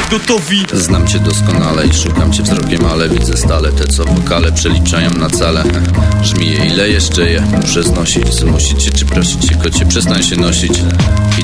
gotowi. Znam cię doskonale i szukam cię wzrokiem, ale widzę stale te, co wokale przeliczają na cale. Żmiję, ile jeszcze je muszę znosić? Zmusić cię czy prosić cię, kocie, przestań się nosić. I